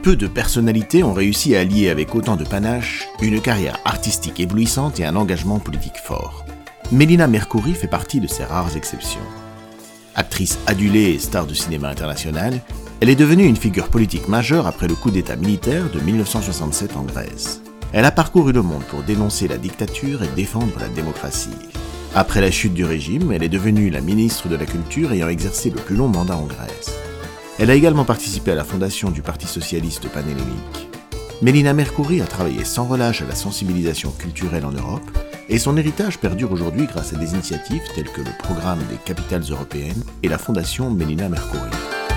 Peu de personnalités ont réussi à allier avec autant de panache une carrière artistique éblouissante et un engagement politique fort. Melina Mercouri fait partie de ces rares exceptions. Actrice adulée et star de cinéma international, elle est devenue une figure politique majeure après le coup d'État militaire de 1967 en Grèce. Elle a parcouru le monde pour dénoncer la dictature et défendre la démocratie. Après la chute du régime, elle est devenue la ministre de la Culture ayant exercé le plus long mandat en Grèce. Elle a également participé à la fondation du Parti socialiste panhellénique. Melina Mercouri a travaillé sans relâche à la sensibilisation culturelle en Europe et son héritage perdure aujourd'hui grâce à des initiatives telles que le programme des capitales européennes et la fondation Melina Mercouri.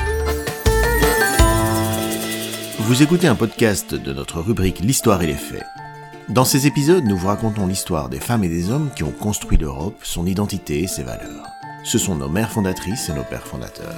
Vous écoutez un podcast de notre rubrique L'Histoire et les faits. Dans ces épisodes, nous vous racontons l'histoire des femmes et des hommes qui ont construit l'Europe, son identité et ses valeurs. Ce sont nos mères fondatrices et nos pères fondateurs.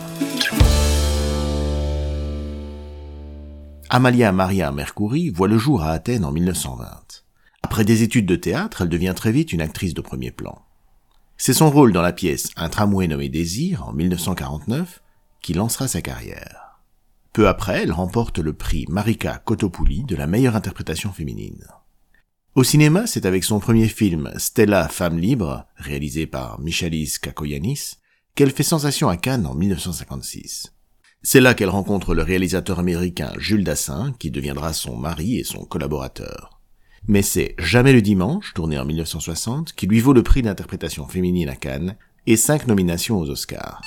Amalia Maria Mercouri voit le jour à Athènes en 1920. Après des études de théâtre, elle devient très vite une actrice de premier plan. C'est son rôle dans la pièce Un tramway nommé Désir, en 1949, qui lancera sa carrière. Peu après, elle remporte le prix Marika Kotopouli de la meilleure interprétation féminine. Au cinéma, c'est avec son premier film Stella, femme libre, réalisé par Michalis Kakoyannis, qu'elle fait sensation à Cannes en 1956. C'est là qu'elle rencontre le réalisateur américain Jules Dassin, qui deviendra son mari et son collaborateur. Mais c'est Jamais le dimanche, tourné en 1960, qui lui vaut le prix d'interprétation féminine à Cannes et 5 nominations aux Oscars.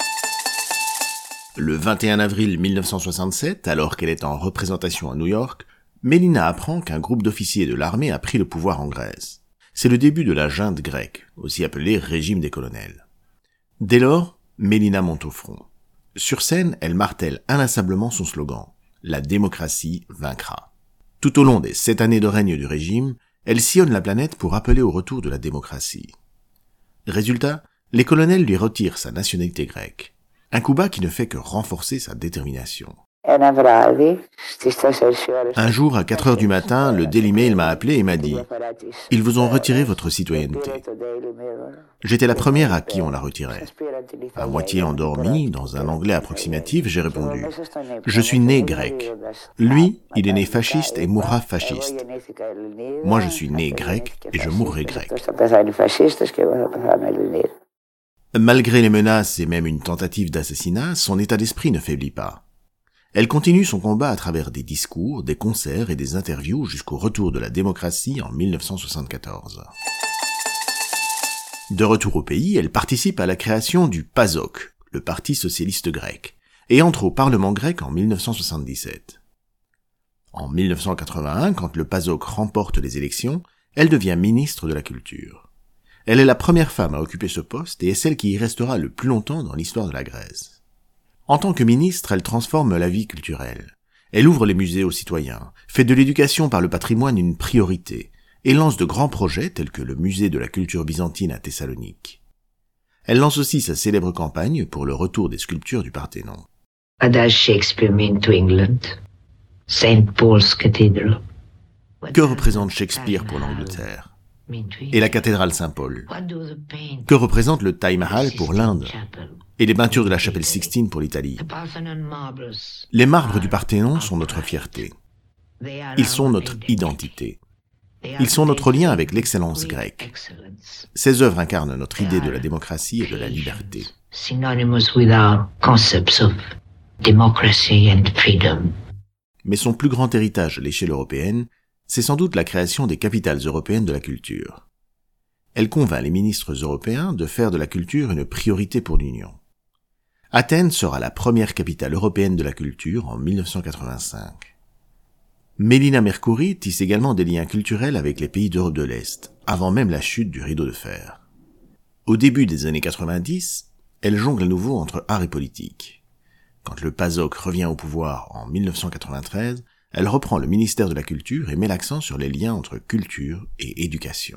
Le 21 avril 1967, alors qu'elle est en représentation à New York, Melina apprend qu'un groupe d'officiers de l'armée a pris le pouvoir en Grèce. C'est le début de la junte grecque, aussi appelée régime des colonels. Dès lors, Melina monte au front. Sur scène, elle martèle inlassablement son slogan « La démocratie vaincra ». Tout au long des 7 années de règne du régime, elle sillonne la planète pour appeler au retour de la démocratie. Résultat, les colonels lui retirent sa nationalité grecque. Un coup bas qui ne fait que renforcer sa détermination. Un jour, à 4 heures du matin, le Daily Mail m'a appelé et m'a dit « Ils vous ont retiré votre citoyenneté ». J'étais la première à qui on la retirait. À moitié endormi, dans un anglais approximatif, j'ai répondu « Je suis né grec. Lui, il est né fasciste et mourra fasciste. Moi, je suis né grec et je mourrai grec. » Malgré les menaces et même une tentative d'assassinat, son état d'esprit ne faiblit pas. Elle continue son combat à travers des discours, des concerts et des interviews jusqu'au retour de la démocratie en 1974. De retour au pays, elle participe à la création du PASOK, le Parti socialiste grec, et entre au Parlement grec en 1977. En 1981, quand le PASOK remporte les élections, elle devient ministre de la Culture. Elle est la première femme à occuper ce poste et est celle qui y restera le plus longtemps dans l'histoire de la Grèce. En tant que ministre, elle transforme la vie culturelle. Elle ouvre les musées aux citoyens, fait de l'éducation par le patrimoine une priorité, et lance de grands projets tels que le musée de la culture byzantine à Thessalonique. Elle lance aussi sa célèbre campagne pour le retour des sculptures du Parthénon. What does Shakespeare mean to England? St. Paul's Cathedral. Que représente Shakespeare pour l'Angleterre? Et la cathédrale Saint-Paul? Que représente le Taj Mahal pour l'Inde? Et les peintures de la chapelle Sixtine pour l'Italie? Les marbres du Parthénon sont notre fierté. Ils sont notre identité. Ils sont notre lien avec l'excellence grecque. Ces œuvres incarnent notre idée de la démocratie et de la liberté. Mais son plus grand héritage à l'échelle européenne, c'est sans doute la création des capitales européennes de la culture. Elle convainc les ministres européens de faire de la culture une priorité pour l'Union. Athènes sera la première capitale européenne de la culture en 1985. Melina Mercouri tisse également des liens culturels avec les pays d'Europe de l'Est, avant même la chute du rideau de fer. Au début des années 90, elle jongle à nouveau entre art et politique. Quand le PASOK revient au pouvoir en 1993, elle reprend le ministère de la Culture et met l'accent sur les liens entre culture et éducation.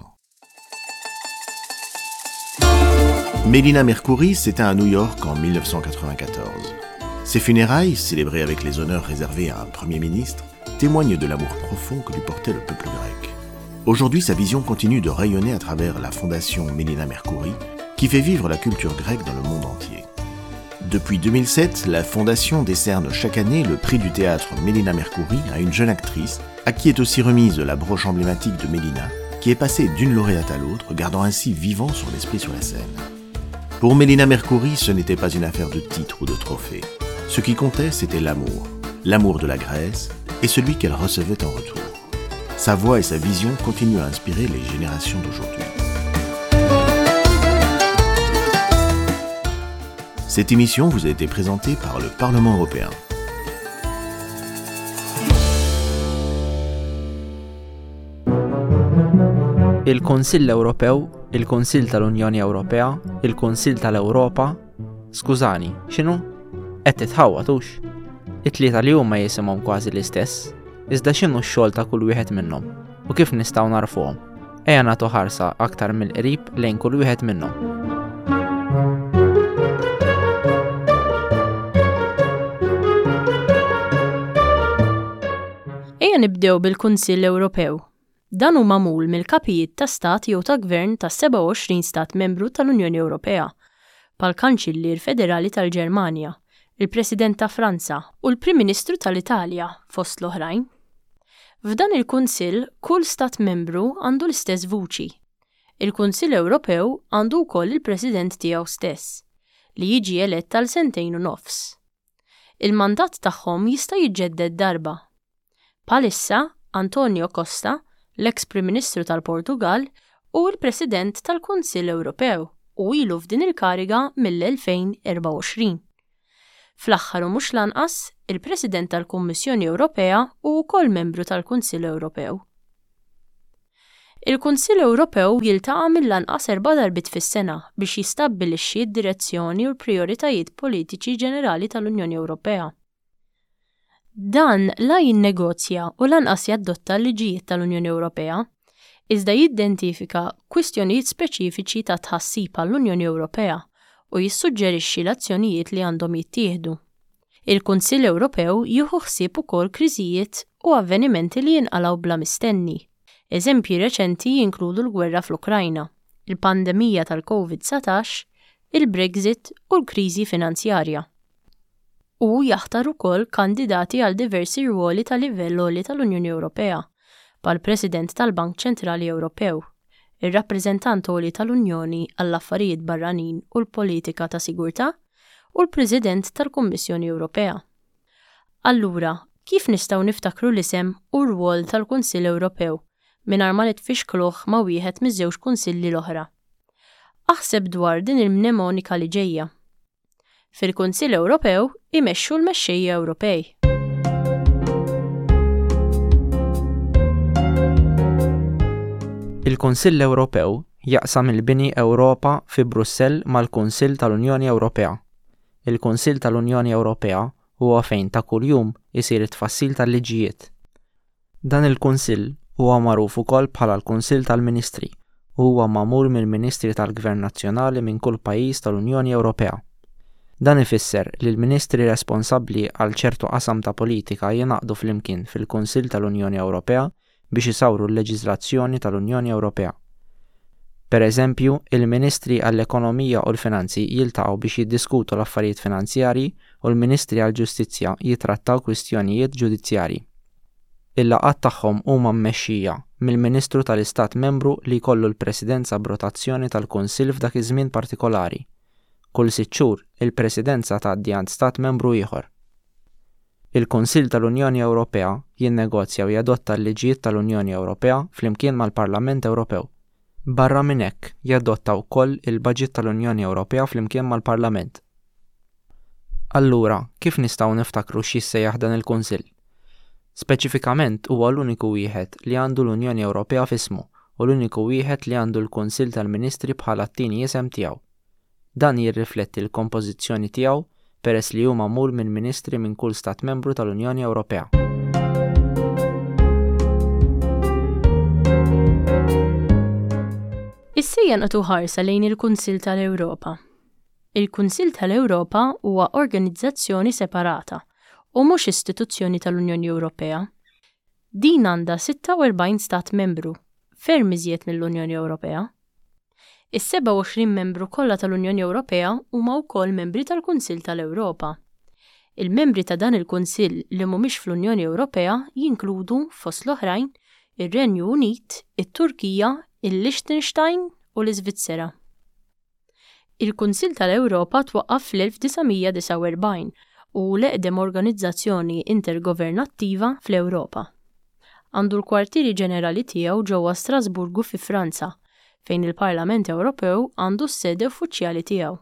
Melina Mercouri s'éteint à New York en 1994. Ses funérailles, célébrées avec les honneurs réservés à un premier ministre, témoignent de l'amour profond que lui portait le peuple grec. Aujourd'hui, sa vision continue de rayonner à travers la fondation Melina Mercouri, qui fait vivre la culture grecque dans le monde entier. Depuis 2007, la Fondation décerne chaque année le prix du théâtre Melina Mercouri à une jeune actrice, à qui est aussi remise la broche emblématique de Melina, qui est passée d'une lauréate à l'autre, gardant ainsi vivant son esprit sur la scène. Pour Melina Mercouri, ce n'était pas une affaire de titre ou de trophée. Ce qui comptait, c'était l'amour. L'amour de la Grèce et celui qu'elle recevait en retour. Sa voix et sa vision continuent à inspirer les générations d'aujourd'hui. Cette émission vous a été présentée par le Parlement européen. Il-Kunsill Ewropew, il-Kunsill tal-Unjoni Ewropea, il-Kunsill tal-Ewropa. Skużani, x'inhu? Qed titħawwatux. It-tlieta li huma jisimhom kważi l-istess, iżda x'inhu x-xogħol ta' kull wieħed minnhom u kif nistgħu narfuhom. Ejja nagħtu ħarsa aktar mill-qrib lejn kull wieħed minnhom. Ejja nibdew bil-Kunsill Ewropew. Dan hu magħmul mill-kapijiet ta' stat jew ta' gvern ta' 27 stat membru tal-Unjoni Ewropea, bħall-Kanċillier Federali tal-Ġermanja, il-President ta' Franza u l-Prim Ministru tal-Italja fost l-oħrajn. F'dan il-Kunsill kull stat membru għandu l-istess vuċi. Il-Kunsill Ewropew għandu wkoll il-President tiegħu stess, li jiġi elett tal 2 u nofs. Il-mandat tagħhom jista' jiġġedded darba. Bħalissa Antonio Costa, l-eks Prim Ministru tal-Portugal u l-President tal-Kunsill Ewropew u ilu f'din il-kariga mill-2024. Fl-aħħar u mhux lanqas, il-President tal-Kummissjoni Ewropea u wkoll membru tal-Kunsill Ewropew. Il-Kunsill Ewropew jiltaqa' mill-anqas 4 darbit fis-sena biex jistabbilixxi d-direzzjoni u l-prijoritajiet politiċi ġenerali tal-Unjoni Ewropea. Dan la jinnegozja u lanqas jaddotta l-liġijiet tal-Unjoni Ewropea, iżda jidentifika kwistjonijiet speċifiċi ta' tħassib għall-Unjoni Ewropea u jissuġġerixxi l-azzjonijiet li għandhom jittieħdu. Il-Kunsill Ewropew jieħu ħsieb ukoll kriżijiet u avvenimenti li jinqalgħu bla mistenni. Eżempji reċenti jinkludu l-gwerra fl-Ukrajna, il-pandemija tal-COVID-19, il-Brexit u l-kriżi finanzjarja. U jaħtar ukoll kandidati għal diversi ruoli ta' livell għoli tal-Unjoni Ewropea, bħall-President tal-Bank Ċentrali Ewropew, ir-Rappreżentant għoli tal-Unjoni għall-Affarijiet Barranin u l-Politika ta' Sigurtà u l-President tal-Kummissjoni Ewropea. Allura, kif nistgħu niftakru l-isem u r-rwol tal-Kunsill Ewropew mingħajr ma nitfixkluh ma' wieħed miż-żewġ kunsilli l-oħra? Aħseb dwar din il-mnemonika li ġejja. Fil-Kunsill Ewropew imexxu l-mexxejja Ewropej. Il-Kunsill Ewropew jaqsam il-bini Ewropa fi Brussell mal-Kunsill tal-Unjoni Ewropea. Il-Kunsill tal-Unjoni Ewropea huwa fejn ta' kuljum isir it-tfassil tal-liġijiet. Dan il-Kunsill huwa magħruf ukoll bħala l-Kunsill tal-Ministri u huwa magħmul mill-Ministri tal-Gvern Nazzjonali minn kull pajjiż tal-Unjoni Ewropea. Dan ifisser li l-Ministri responsabbli għal ċertu qasam ta' politika jingħaqdu flimkien fil-Kunsill tal-Unjoni Ewropea biex isawru l-leġiżlazzjoni tal-Unjoni Ewropea. Pereżempju, il-Ministri għall-Ekonomija u l-Finanzi jiltaqgħu biex jiddiskutu l-affarijiet finanzjarji u l-Ministri għall-Ġustizzja jitrattaw kwistjonijiet ġudizzjarji. Il-laqgħat tagħhom huma mmexxija mill-Ministru tal-Istat Membru li jkollu l-Presidenza b'rotazzjoni tal-Kunsill f'dak iż-żmien partikolari. Kull 6 xhur il-Presidenza tgħaddi għand Stat Membru ieħor. Il-Kunsill tal-Unjoni Ewropea jinnegozja u jadotta l-liġijiet tal-Unjoni Ewropea flimkien mal-Parlament Ewropew. Barra minn hekk jadotta wkoll il-Baġit tal-Unjoni Ewropea flimkien mal-Parlament. Allura, kif nistgħu niftakru x'jissejjaħ dan il-Kunsill? Speċifikament huwa l-uniku wieħed li għandu l-Unjoni Ewropea f'ismu u l-uniku wieħed li għandu l-Kunsill tal-Ministri bħala t-tieni isem tiegħu. Dan jirrifletti l-kompożizzjoni tiegħu peress li huma magħmul minn ministri minn kull stat membru tal-Unjoni Ewropea. Issejja nagħtu ħarsa lejn il-Kunsill tal-Ewropa. Il-Kunsill tal-Ewropa huwa organizzazzjoni separata u mhux istituzzjoni tal-Unjoni Ewropea. Din għandha 46 stat membru, ferm iżjed mill-Unjoni Ewropea. Is-27 membru kollha tal-Unjoni Ewropea huma wkoll membri tal-Kunsill tal-Ewropa. Il-membri ta' dan il-Kunsill li mhumiex fl-Unjoni Ewropea jinkludu fost l-oħrajn ir-Renju Unit, it-Turkija, il-Liechtenstein u l-Iżvizzera. Il-Kunsill tal-Ewropa twaqqaf fl-1949 u l-eqdem organizzazzjoni intergovernattiva fl-Ewropa. Għandu l-kwartieri ġenerali tiegħu ġewwa Strasburgu fi Franza, fejn il-Parlament Ewropew għandu s-sede uffiċjali tiegħu.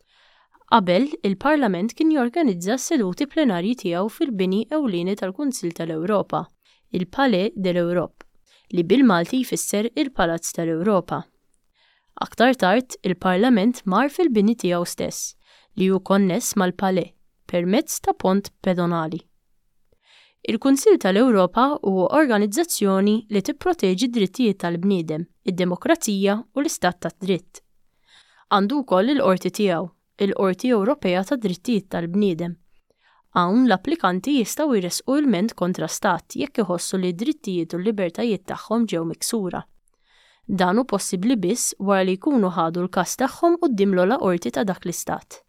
Qabel, il-Parlament kien jorganizza s-seduti plenarji tiegħu fil-bini ewlieni tal-Kunsill tal-Ewropa, il-Palais de l'Europe, li bil-Malti jfisser il-Palazz tal-Ewropa. Aktar tard, il-Parlament mar fil-bini tiegħu stess, li hu konness mal-Palais permezz ta' pont pedonali. Il-Kunsill tal-Ewropa huwa organizzazzjoni li tipproteġi d-drittijiet tal-bniedem, id-demokrazija u l-istat ta' dritt. Għandu wkoll il-qorti tiegħu, il-Qorti Ewropea ta' Drittijiet tal-Bniedem. Hawn l-applikanti jistgħu jresqu ilment kontra stat jekk iħossu li d-drittijiet u l-libertajiet tagħhom ġew miksura. Dan hu possibbli biss wara li jkunu ħadu l-każ tagħhom quddiem l-ogħla qorti ta' dak l-istat.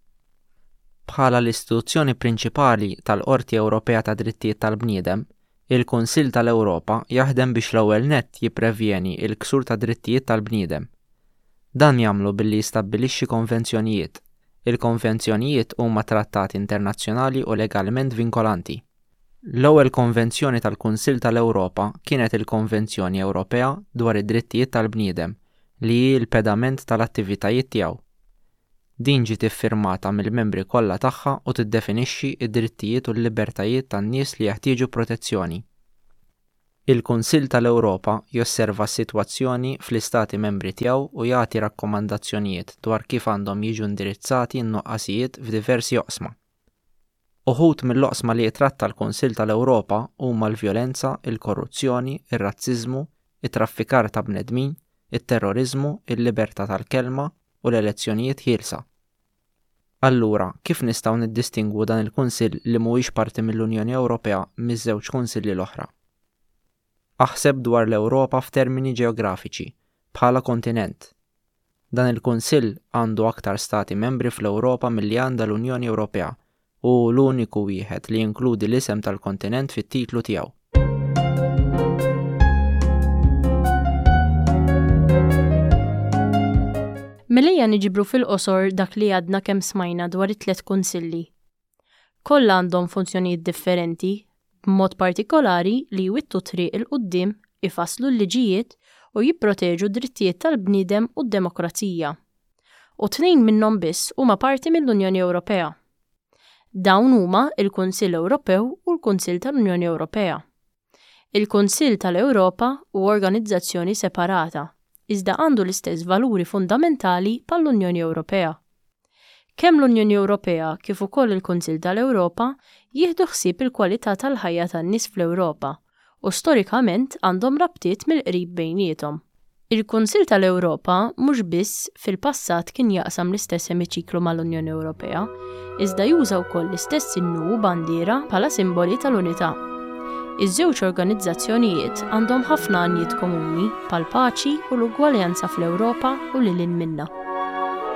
Bħala l-istituzzjoni prinċipali tal-Qorti Ewropea ta' Drittijiet tal-Bniedem, il-Kunsill tal-Ewropa jaħdem biex l-ewwel nett jipprevjeni l-ksur ta' drittijiet tal-bniedem. Dan jagħmlu billi jistabbilixxi konvenzjonijiet. Il-konvenzjonijiet huma trattati internazzjonali u legalment vinkolanti. L-ewwel konvenzjoni tal-Kunsill tal-Ewropa kienet il-Konvenzjoni Ewropea dwar id-drittijiet tal-bniedem li hi l-pedament tal-attivitajiet tiegħu. Din ġiet iffirmata mill-membri kollha tagħha u tiddefinixxi d-drittijiet u l-libertajiet tan-nies li jeħtieġu protezzjoni. Il-Kunsill tal-Ewropa josserva s-sitwazzjoni fl-istati membri tiegħu u jagħti rakkomandazzjonijiet dwar kif għandhom jiġu indirizzati n-nuqqasijiet f'diversi oqsma. Uħud mill-oqsma li jitratta l-Kunsill tal-Ewropa huma l-vjolenza, il-korruzzjoni, ir-razziżmu, it-traffikar ta' bnedmin, it-terrorizmu, il-libertà tal-kelma u l-elezzjonijiet ħielsa. Allura, kif nistgħu niddistingwu dan il-Kunsill li mhuwiex parti mill-Unjoni Ewropea miż-żewġ kunsilli l-oħra? Aħseb dwar l-Ewropa f'termini ġeografiċi, bħala kontinent. Dan il-Kunsill għandu aktar stati membri fl-Ewropa milli għandha l-Unjoni Ewropea u l-uniku wieħed li jinkludi l-isem tal-kontinent fit-titlu tiegħu. Mela niġibru fil-qosor dak li għadna kemm smajna dwar it-tliet kunsilli. Kollha għandhom funzjonijiet differenti, b'mod partikolari li jwittu triq il-qudiem, ifasslu l-liġijiet u jipproteġu d-drittijiet tal-bniedem u d-demokrazija. U tnejn minnhom biss huma parti mill-Unjoni Ewropea. Dawn huma il-Kunsill Ewropew u l-Kunsill tal-Unjoni Ewropea. Il-Kunsill tal-Ewropa huwa organizzazzjoni separata, iżda għandu l-istess valuri fundamentali bħall-Unjoni Ewropea. Kemm l-Unjoni Ewropea kif ukoll il-Kunsill tal-Ewropa jieħdu ħsieb il-kwalità tal-ħajja tan-nies fl-Ewropa u storikament għandhom rabtiet mill-qrib bejniethom. Il-Kunsill tal-Ewropa mhux biss fil-passat kien jaqsam l-istess emiċiklu mal-Unjoni Ewropea, iżda juża wkoll l-istess sinnu u bandiera bħala simboli tal-unità. Iż-żewġ organizzazzjonijiet għandhom ħafna għanijiet komuni bħall paċi u l-ugwaljanza fl-Ewropa u lil minna.